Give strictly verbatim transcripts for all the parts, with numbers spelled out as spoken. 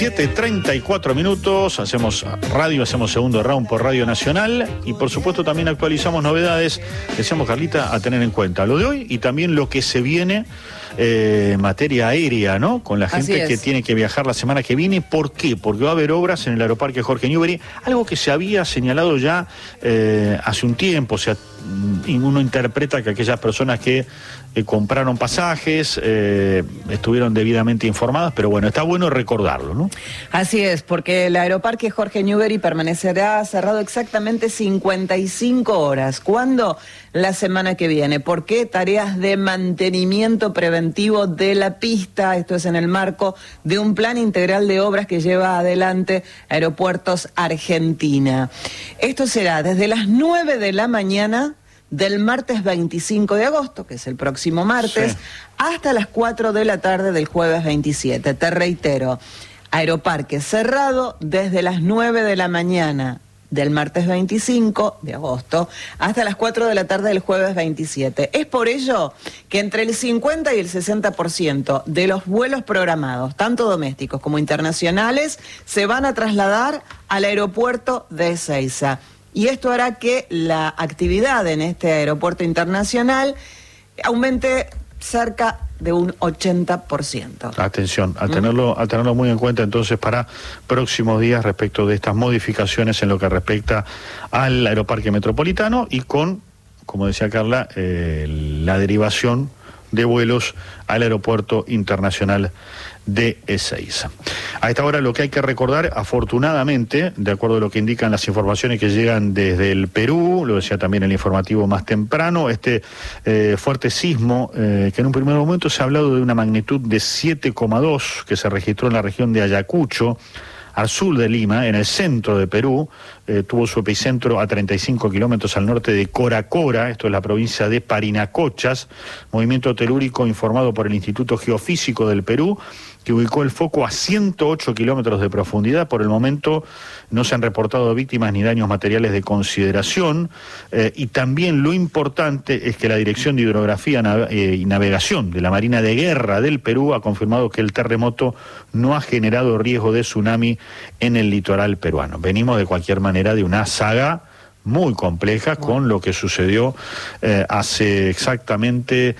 diecisiete treinta y cuatro minutos, hacemos radio, hacemos segundo round por Radio Nacional y por supuesto también actualizamos novedades, decíamos Carlita, a tener en cuenta lo de hoy y también lo que se viene eh, en materia aérea, ¿no? Con la gente que tiene que viajar la semana que viene. ¿Por qué? Porque va a haber obras en el Aeroparque Jorge Newbery, algo que se había señalado ya eh, hace un tiempo, o sea, uno interpreta que aquellas personas que eh, compraron pasajes eh, estuvieron debidamente informadas, pero bueno, está bueno recordarlo, ¿no? Así es, porque el Aeroparque Jorge Newbery permanecerá cerrado exactamente cincuenta y cinco horas. ¿Cuándo? La semana que viene. ¿Por qué? Tareas de mantenimiento preventivo de la pista. Esto es en el marco de un plan integral de obras que lleva adelante Aeropuertos Argentina. Esto será desde las nueve de la mañana del martes veinticinco de agosto, que es el próximo martes, sí, hasta las cuatro de la tarde del jueves veintisiete. Te reitero, Aeroparque cerrado desde las nueve de la mañana del martes veinticinco de agosto hasta las cuatro de la tarde del jueves veintisiete. Es por ello que entre el cincuenta y el sesenta por ciento de los vuelos programados, tanto domésticos como internacionales, se van a trasladar al aeropuerto de Ezeiza. Y esto hará que la actividad en este aeropuerto internacional aumente cerca de un ochenta por ciento. Atención, a tenerlo, a tenerlo muy en cuenta entonces para próximos días respecto de estas modificaciones en lo que respecta al aeroparque metropolitano y con, como decía Carla, eh, la derivación de vuelos al aeropuerto internacional de Ezeiza. A esta hora lo que hay que recordar, afortunadamente, de acuerdo a lo que indican las informaciones que llegan desde el Perú, lo decía también el informativo más temprano, este eh, fuerte sismo, eh, que en un primer momento se ha hablado de una magnitud de siete coma dos que se registró en la región de Ayacucho, al sur de Lima, en el centro de Perú, eh, tuvo su epicentro a treinta y cinco kilómetros al norte de Coracora, esto es la provincia de Parinacochas, movimiento telúrico informado por el Instituto Geofísico del Perú, que ubicó el foco a ciento ocho kilómetros de profundidad. Por el momento no se han reportado víctimas ni daños materiales de consideración, eh, y también lo importante es que la Dirección de Hidrografía eh, y Navegación de la Marina de Guerra del Perú ha confirmado que el terremoto no ha generado riesgo de tsunami en el litoral peruano. Venimos de cualquier manera de una saga muy compleja con lo que sucedió eh, hace exactamente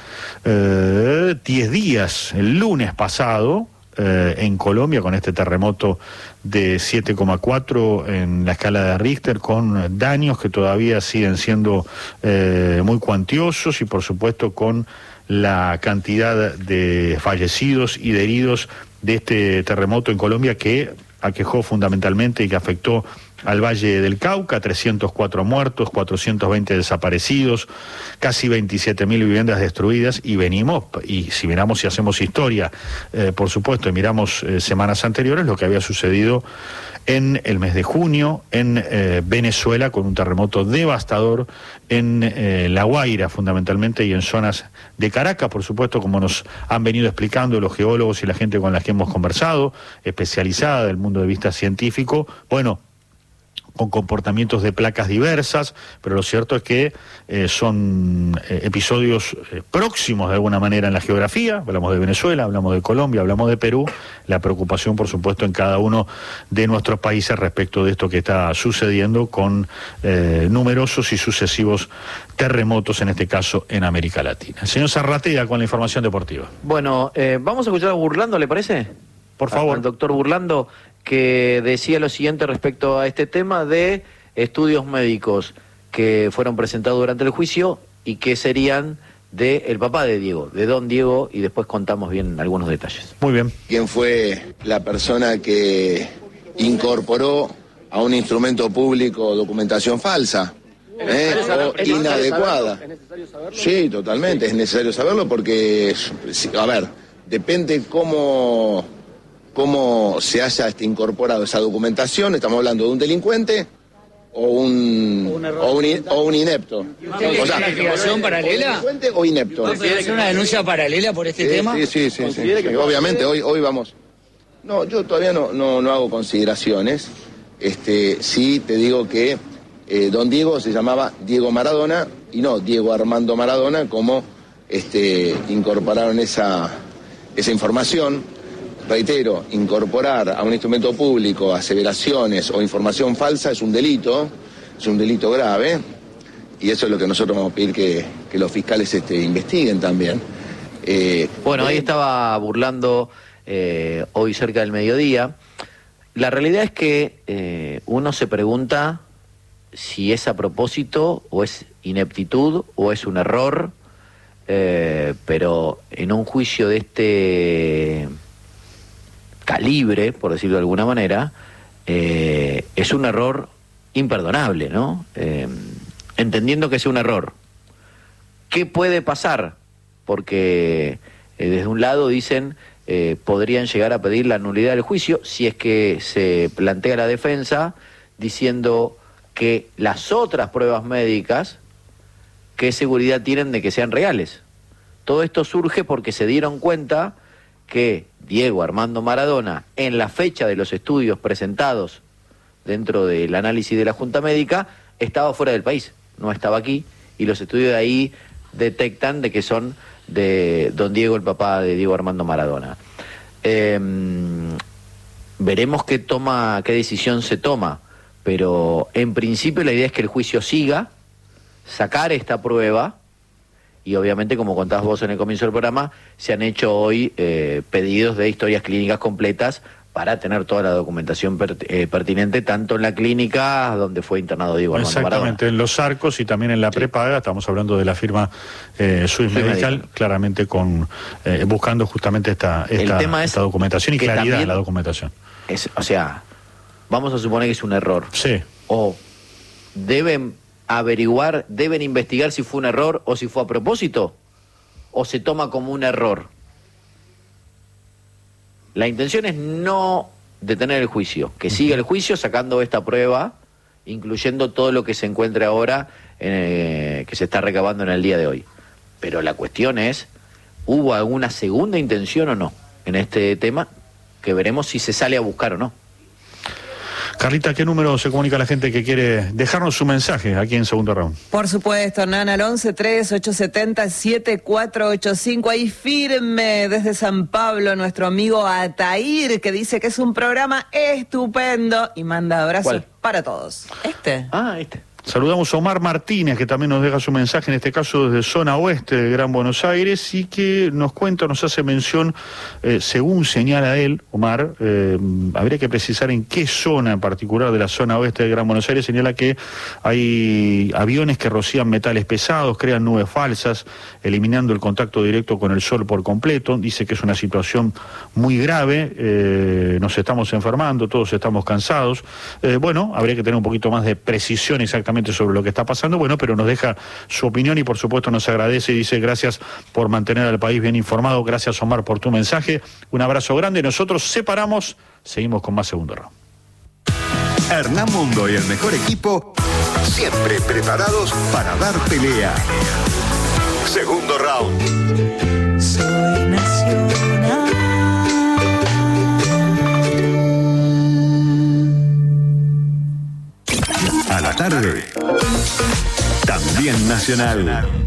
eh, diez días, el lunes pasado, eh, en Colombia, con este terremoto de siete coma cuatro en la escala de Richter, con daños que todavía siguen siendo eh, muy cuantiosos y por supuesto con la cantidad de fallecidos y de heridos de este terremoto en Colombia que aquejó fundamentalmente y que afectó al Valle del Cauca, trescientos cuatro muertos, cuatrocientos veinte desaparecidos, casi veintisiete mil viviendas destruidas, y venimos, y si miramos y hacemos historia, eh, por supuesto, y miramos eh, semanas anteriores, lo que había sucedido en el mes de junio en eh, Venezuela, con un terremoto devastador en eh, La Guaira, fundamentalmente, y en zonas de Caracas, por supuesto, como nos han venido explicando los geólogos y la gente con la que hemos conversado, especializada del mundo de vista científico, bueno, con comportamientos de placas diversas, pero lo cierto es que eh, son eh, episodios eh, próximos de alguna manera en la geografía. Hablamos de Venezuela, hablamos de Colombia, hablamos de Perú. La preocupación, por supuesto, en cada uno de nuestros países respecto de esto que está sucediendo con eh, numerosos y sucesivos terremotos, en este caso en América Latina. Señor Zarratea, con la información deportiva. Bueno, eh, vamos a escuchar a Burlando, ¿le parece? Por favor. Al doctor Burlando, que decía lo siguiente respecto a este tema de estudios médicos que fueron presentados durante el juicio y que serían de el papá de Diego, de don Diego, y después contamos bien algunos detalles. Muy bien. ¿Quién fue la persona que incorporó a un instrumento público documentación falsa? ¿Eh? O inadecuada. ¿Es necesario saberlo? Sí, totalmente, es necesario saberlo porque, a ver, depende cómo... cómo se haya este, incorporado esa documentación. Estamos hablando de un delincuente o un, un o, un o un inepto. O sea, ¿una investigación paralela? ¿O delincuente o inepto? ¿Puede hacer una denuncia paralela por este sí, tema? Sí, sí, sí. sí, sí. Obviamente, hoy, hoy vamos... No, yo todavía no, no, no hago consideraciones. Este, sí te digo que eh, don Diego se llamaba Diego Maradona y no Diego Armando Maradona, como este, incorporaron esa, esa información. reitero, incorporar a un instrumento público aseveraciones o información falsa es un delito, es un delito grave, y eso es lo que nosotros vamos a pedir que, que los fiscales este, investiguen también. Eh, bueno, ahí estaba burlando eh, hoy cerca del mediodía. La realidad es que eh, uno se pregunta si es a propósito o es ineptitud o es un error, eh, pero en un juicio de este calibre, por decirlo de alguna manera, eh, es un error imperdonable, ¿no? Eh, entendiendo que es un error. ¿Qué puede pasar? Porque eh, desde un lado dicen eh, podrían llegar a pedir la nulidad del juicio si es que se plantea la defensa diciendo que las otras pruebas médicas, ¿qué seguridad tienen de que sean reales? Todo esto surge porque se dieron cuenta que Diego Armando Maradona, en la fecha de los estudios presentados dentro del análisis de la Junta Médica, estaba fuera del país, no estaba aquí, y los estudios de ahí detectan de que son de don Diego, el papá de Diego Armando Maradona. Eh, veremos qué toma, qué decisión se toma, pero en principio la idea es que el juicio siga, sacar esta prueba, y obviamente, como contabas vos en el comienzo del programa, se han hecho hoy eh, pedidos de historias clínicas completas para tener toda la documentación per, eh, pertinente, tanto en la clínica donde fue internado Diego Armando Maradona. Exactamente, en los Arcos y también en la sí. prepaga, estamos hablando de la firma eh, Swiss Medical, Medical, claramente con eh, buscando justamente esta, esta, esta documentación y claridad en la documentación. Es, o sea, vamos a suponer que es un error. Sí. O deben averiguar, deben investigar si fue un error o si fue a propósito, o se toma como un error. La intención es no detener el juicio, que siga el juicio sacando esta prueba, incluyendo todo lo que se encuentre ahora, eh, que se está recabando en el día de hoy. Pero la cuestión es, ¿hubo alguna segunda intención o no en este tema? Que veremos si se sale a buscar o no. Carlita, ¿qué número se comunica a la gente que quiere dejarnos su mensaje aquí en Segundo Round? Por supuesto, Nana, al once tres ocho siete cero siete cuatro ocho cinco. Ahí firme desde San Pablo nuestro amigo Atair, que dice que es un programa estupendo y manda abrazos ¿Cuál? Para todos. ¿Este? Ah, este. Saludamos a Omar Martínez, que también nos deja su mensaje, en este caso desde zona oeste de Gran Buenos Aires, y que nos cuenta, nos hace mención, eh, según señala él, Omar, eh, habría que precisar en qué zona en particular de la zona oeste de Gran Buenos Aires, señala que hay aviones que rocían metales pesados, crean nubes falsas, eliminando el contacto directo con el sol por completo. Dice que es una situación muy grave, eh, nos estamos enfermando, todos estamos cansados. Eh, bueno, habría que tener un poquito más de precisión exactamente sobre lo que está pasando, bueno, pero nos deja su opinión y por supuesto nos agradece y dice gracias por mantener al país bien informado. Gracias, Omar, por tu mensaje. Un abrazo grande. Nosotros separamos, seguimos con más Segundo Round. Hernán Mundo y el mejor equipo, siempre preparados para dar pelea. Segundo Round. Soy nacional. A la tarde, también nacional.